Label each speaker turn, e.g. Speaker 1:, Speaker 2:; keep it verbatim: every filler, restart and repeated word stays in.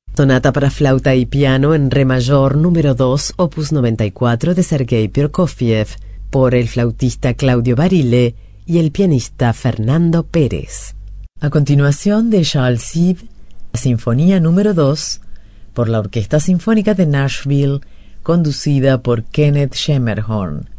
Speaker 1: Sonata para flauta y piano en re mayor número dos, opus noventa y cuatro de Sergei Prokofiev, por el flautista Claudio Barile y el pianista Fernando Pérez. A continuación, de Charles Sive, la Sinfonía número dos, por la Orquesta Sinfónica de Nashville, conducida por Kenneth Schermerhorn.